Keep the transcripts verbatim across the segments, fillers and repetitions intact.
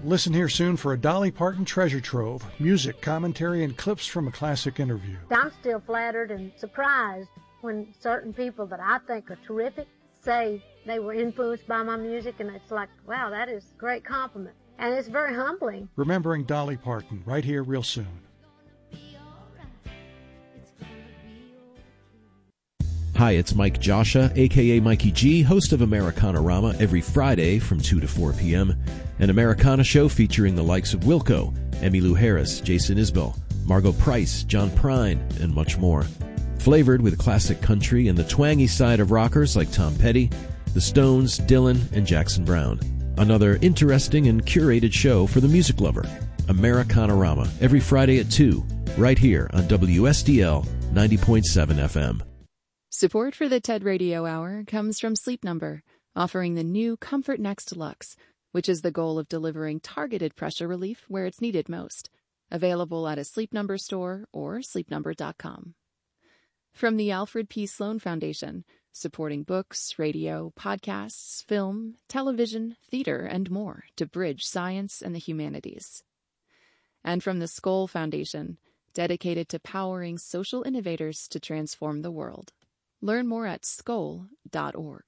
Listen here soon for a Dolly Parton treasure trove, music, commentary, and clips from a classic interview. I'm still flattered and surprised when certain people that I think are terrific say they were influenced by my music, and it's like, wow, that is a great compliment. And it's very humbling. Remembering Dolly Parton, right here real soon. Hi, it's Mike Josha, a k a. Mikey G, host of Americana-Rama every Friday from two to four p.m., an Americana show featuring the likes of Wilco, Emmylou Harris, Jason Isbell, Margot Price, John Prine, and much more. Flavored with classic country and the twangy side of rockers like Tom Petty, the Stones, Dylan, and Jackson Browne. Another interesting and curated show for the music lover. Americana-Rama every Friday at two, right here on W S D L ninety point seven F M. Support for the TED Radio Hour comes from Sleep Number, offering the new Comfort Next Luxe, which is the goal of delivering targeted pressure relief where it's needed most. Available at a Sleep Number store or sleep number dot com. From the Alfred P. Sloan Foundation, supporting books, radio, podcasts, film, television, theater, and more to bridge science and the humanities. And from the Skoll Foundation, dedicated to powering social innovators to transform the world. Learn more at skoll dot org.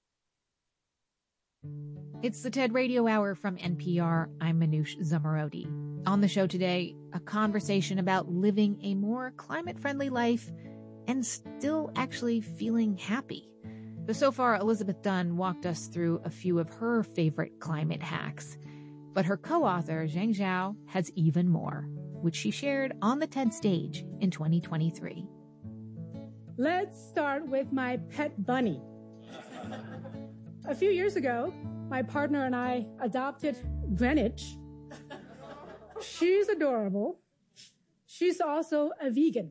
It's the TED Radio Hour from N P R. I'm Manoush Zomorodi. On the show today, a conversation about living a more climate-friendly life and still actually feeling happy. But so far, Elizabeth Dunn walked us through a few of her favorite climate hacks. But her co-author, Zheng Zhao, has even more, which she shared on the TED stage in twenty twenty-three. Let's start with my pet bunny. A few years ago, my partner and I adopted Greenwich. She's adorable. She's also a vegan.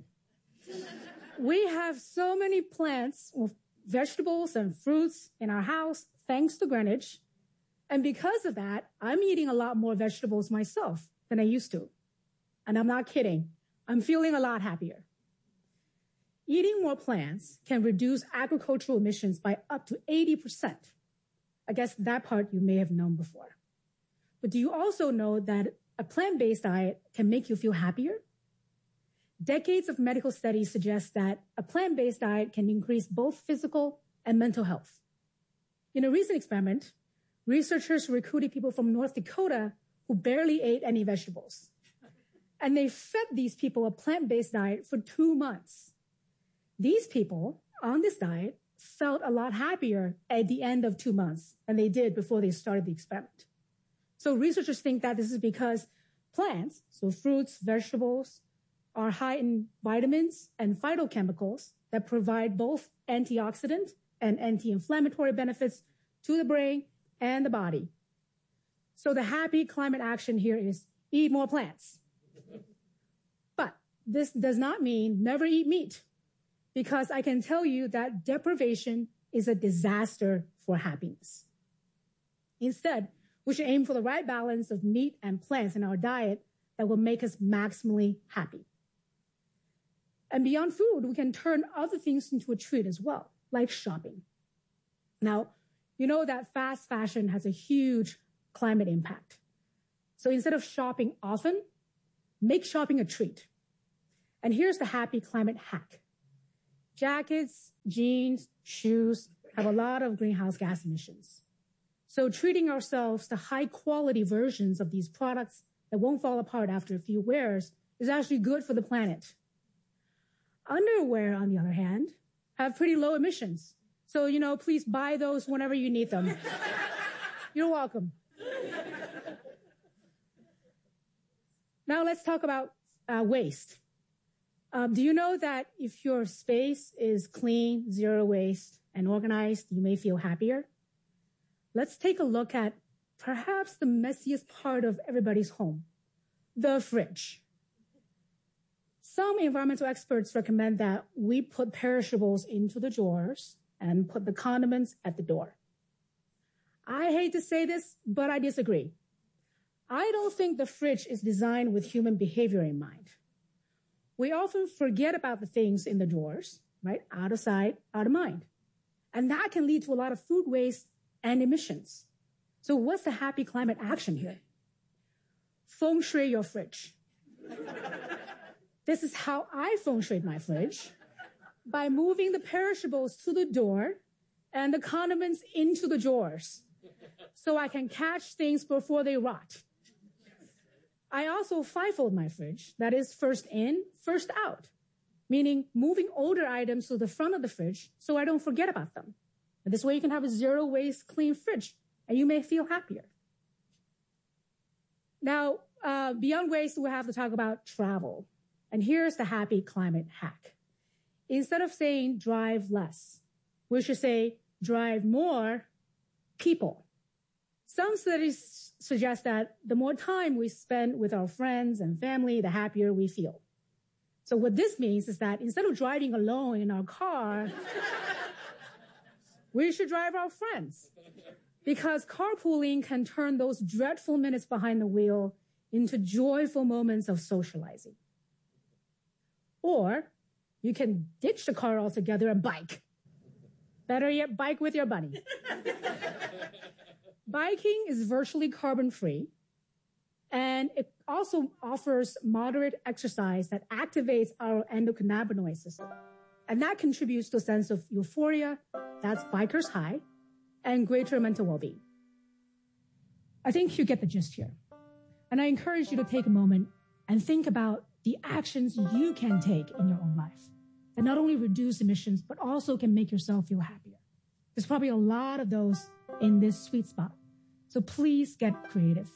We have so many plants, vegetables, and fruits in our house thanks to Greenwich. And because of that, I'm eating a lot more vegetables myself than I used to. And I'm not kidding. I'm feeling a lot happier. Eating more plants can reduce agricultural emissions by up to eighty percent. I guess that part you may have known before. But do you also know that a plant-based diet can make you feel happier? Decades of medical studies suggest that a plant-based diet can increase both physical and mental health. In a recent experiment, researchers recruited people from North Dakota who barely ate any vegetables. And they fed these people a plant-based diet for two months. These people on this diet felt a lot happier at the end of two months than they did before they started the experiment. So researchers think that this is because plants, so fruits, vegetables, are high in vitamins and phytochemicals that provide both antioxidant and anti-inflammatory benefits to the brain and the body. So the happy climate action here is eat more plants. But this does not mean never eat meat, because I can tell you that deprivation is a disaster for happiness. Instead, we should aim for the right balance of meat and plants in our diet that will make us maximally happy. And beyond food, we can turn other things into a treat as well, like shopping. Now, you know that fast fashion has a huge climate impact. So instead of shopping often, make shopping a treat. And here's the happy climate hack. Jackets, jeans, shoes have a lot of greenhouse gas emissions. So treating ourselves to high-quality versions of these products that won't fall apart after a few wears is actually good for the planet. Underwear, on the other hand, have pretty low emissions. So, you know, please buy those whenever you need them. You're welcome. Now let's talk about uh, waste. Um, do you know that if your space is clean, zero waste, and organized, you may feel happier? Let's take a look at perhaps the messiest part of everybody's home, the fridge. Some environmental experts recommend that we put perishables into the drawers and put the condiments at the door. I hate to say this, but I disagree. I don't think the fridge is designed with human behavior in mind. We often forget about the things in the drawers, right? Out of sight, out of mind. And that can lead to a lot of food waste and emissions. So what's the happy climate action here? feng shui your fridge. This is how I feng shui my fridge, by moving the perishables to the door and the condiments into the drawers, so I can catch things before they rot. I also fivefold my fridge, that is first in, first out, meaning moving older items to the front of the fridge so I don't forget about them. And this way you can have a zero waste, clean fridge, and you may feel happier. Now, uh, beyond waste, we have to talk about travel. And here's the happy climate hack. Instead of saying drive less, we should say drive more people. Some studies suggest that the more time we spend with our friends and family, the happier we feel. So what this means is that instead of driving alone in our car, we should drive our friends, because carpooling can turn those dreadful minutes behind the wheel into joyful moments of socializing. Or you can ditch the car altogether and bike. Better yet, bike with your buddy. Biking is virtually carbon-free, and it also offers moderate exercise that activates our endocannabinoid system. And that contributes to a sense of euphoria, that's biker's high, and greater mental well-being. I think you get the gist here. And I encourage you to take a moment and think about the actions you can take in your own life that not only reduce emissions, but also can make yourself feel happier. There's probably a lot of those in this sweet spot. So please get creative.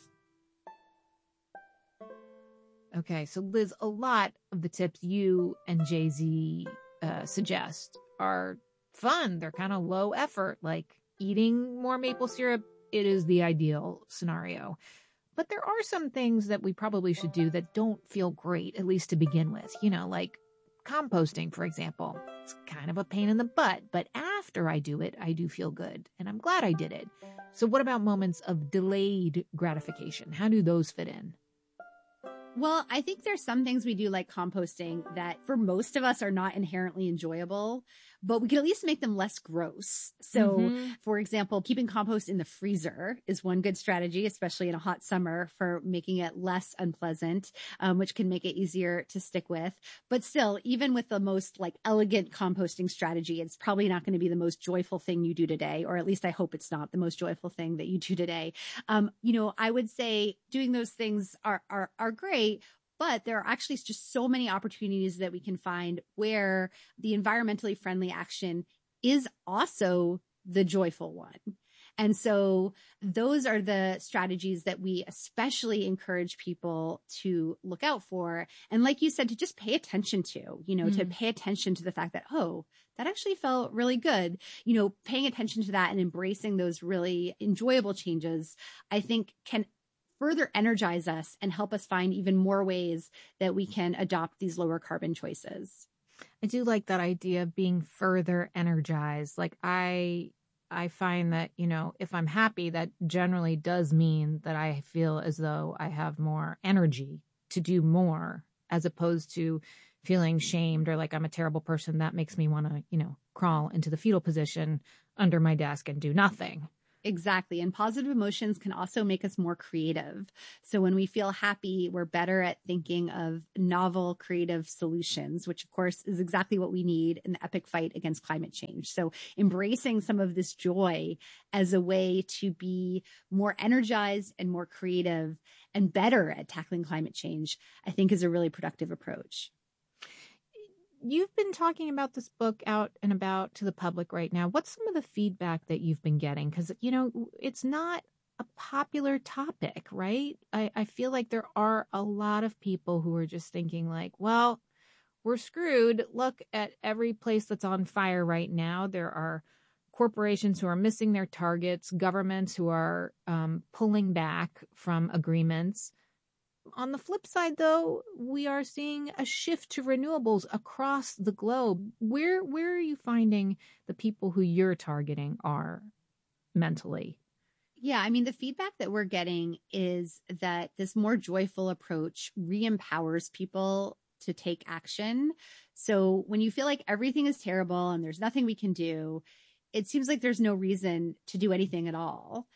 Okay, so Liz, a lot of the tips you and Jay-Z uh, suggest are fun. They're kind of low effort, like eating more maple syrup. It is the ideal scenario. But there are some things that we probably should do that don't feel great, at least to begin with. You know, like composting, for example. It's kind of a pain in the butt, but after I do it, I do feel good. And I'm glad I did it. So what about moments of delayed gratification? How do those fit in? Well, I think there's some things we do like composting that for most of us are not inherently enjoyable, but we can at least make them less gross. So, mm-hmm. for example, keeping compost in the freezer is one good strategy, especially in a hot summer, for making it less unpleasant, um, which can make it easier to stick with. But still, even with the most like elegant composting strategy, it's probably not going to be the most joyful thing you do today, or at least I hope it's not the most joyful thing that you do today. Um, you know, I would say doing those things are, are, are great. But there are actually just so many opportunities that we can find where the environmentally friendly action is also the joyful one. And so those are the strategies that we especially encourage people to look out for. And like you said, to just pay attention to, you know, mm. to pay attention to the fact that, oh, that actually felt really good. You know, paying attention to that and embracing those really enjoyable changes, I think can further energize us and help us find even more ways that we can adopt these lower carbon choices. I do like that idea of being further energized. Like I, I find that, you know, if I'm happy, that generally does mean that I feel as though I have more energy to do more, as opposed to feeling shamed or like I'm a terrible person. That makes me want to, you know, crawl into the fetal position under my desk and do nothing. Exactly. And positive emotions can also make us more creative. So when we feel happy, we're better at thinking of novel, creative solutions, which of course is exactly what we need in the epic fight against climate change. So embracing some of this joy as a way to be more energized and more creative and better at tackling climate change, I think is a really productive approach. You've been talking about this book out and about to the public right now. What's some of the feedback that you've been getting? Because, you know, it's not a popular topic, right? I, I feel like there are a lot of people who are just thinking like, well, we're screwed. Look at every place that's on fire right now. There are corporations who are missing their targets, governments who are um, pulling back from agreements. On the flip side, though, we are seeing a shift to renewables across the globe. Where where are you finding the people who you're targeting are mentally? Yeah, I mean, the feedback that we're getting is that this more joyful approach re-empowers people to take action. So when you feel like everything is terrible and there's nothing we can do, it seems like there's no reason to do anything at all.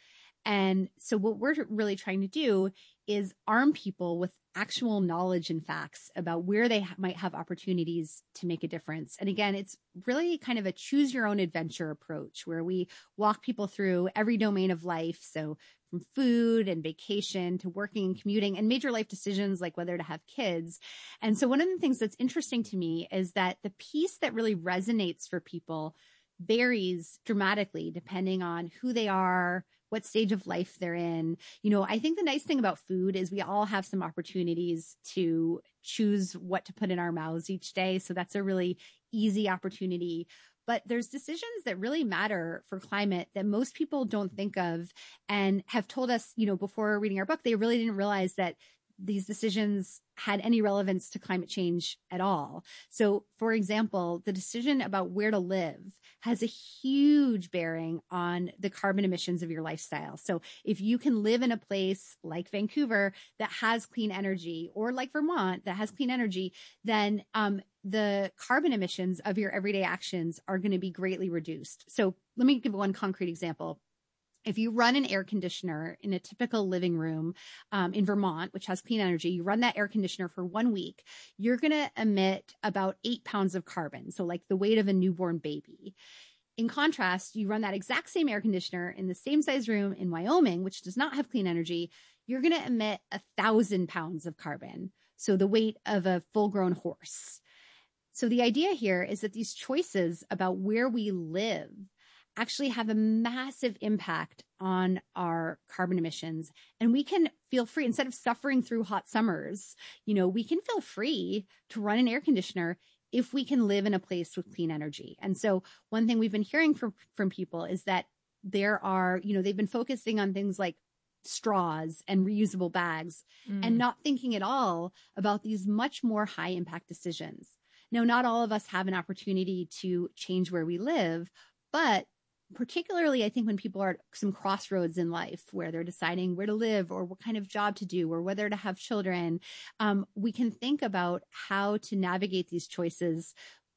And so what we're really trying to do is arm people with actual knowledge and facts about where they ha- might have opportunities to make a difference. And again, it's really kind of a choose your own adventure approach where we walk people through every domain of life. So from food and vacation to working and commuting and major life decisions like whether to have kids. And so one of the things that's interesting to me is that the piece that really resonates for people varies dramatically depending on who they are, what stage of life they're in. You know, I think the nice thing about food is we all have some opportunities to choose what to put in our mouths each day. So that's a really easy opportunity. But there's decisions that really matter for climate that most people don't think of and have told us, you know, before reading our book, they really didn't realize that these decisions had any relevance to climate change at all. So, for example, the decision about where to live has a huge bearing on the carbon emissions of your lifestyle. So if you can live in a place like Vancouver that has clean energy, or like Vermont that has clean energy, then um, the carbon emissions of your everyday actions are going to be greatly reduced. So let me give one concrete example. If you run an air conditioner in a typical living room um, in Vermont, which has clean energy, you run that air conditioner for one week, you're going to emit about eight pounds of carbon. So like the weight of a newborn baby. In contrast, you run that exact same air conditioner in the same size room in Wyoming, which does not have clean energy, you're going to emit a thousand pounds of carbon. So the weight of a full grown horse. So the idea here is that these choices about where we live actually have a massive impact on our carbon emissions. And we can feel free, instead of suffering through hot summers, you know, we can feel free to run an air conditioner if we can live in a place with clean energy. And so one thing we've been hearing from, from people is that there are, you know, they've been focusing on things like straws and reusable bags mm. and not thinking at all about these much more high impact decisions. Now, not all of us have an opportunity to change where we live, but particularly, I think when people are at some crossroads in life where they're deciding where to live or what kind of job to do or whether to have children, um, we can think about how to navigate these choices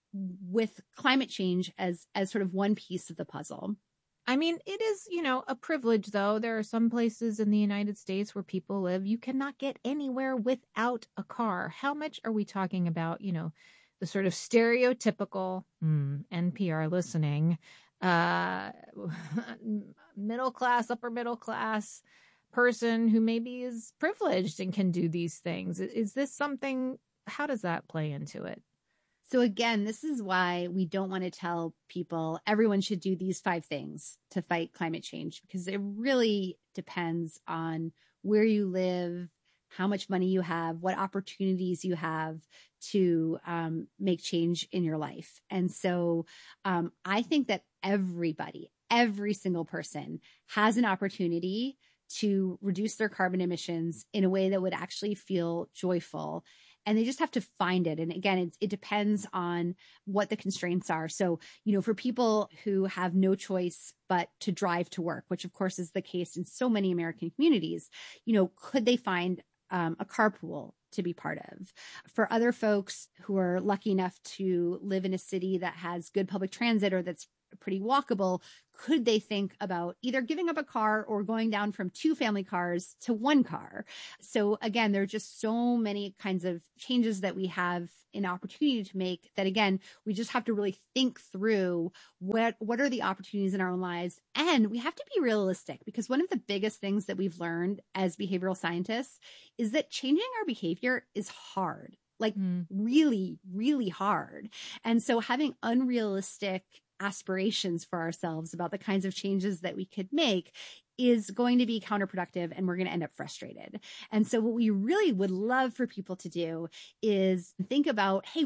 with climate change as, as sort of one piece of the puzzle. I mean, it is, you know, a privilege, though. There are some places in the United States where people live. You cannot get anywhere without a car. How much are we talking about, you know, the sort of stereotypical mm, N P R listening uh middle class, upper middle class person who maybe is privileged and can do these things? Is this something, how does that play into it? So again, this is why we don't want to tell people everyone should do these five things to fight climate change, because it really depends on where you live, how much money you have, what opportunities you have to um, make change in your life. And so um, I think that everybody, every single person has an opportunity to reduce their carbon emissions in a way that would actually feel joyful. And they just have to find it. And again, it, it depends on what the constraints are. So, you know, for people who have no choice but to drive to work, which of course is the case in so many American communities, you know, could they find um, a carpool to be part of? For other folks who are lucky enough to live in a city that has good public transit or that's pretty walkable, could they think about either giving up a car or going down from two family cars to one car? So again, there are just so many kinds of changes that we have an opportunity to make that, again, we just have to really think through what, what are the opportunities in our own lives. And we have to be realistic, because one of the biggest things that we've learned as behavioral scientists is that changing our behavior is hard, like mm. really, really hard. And so having unrealistic aspirations for ourselves about the kinds of changes that we could make is going to be counterproductive, and we're going to end up frustrated. And so what we really would love for people to do is think about, hey,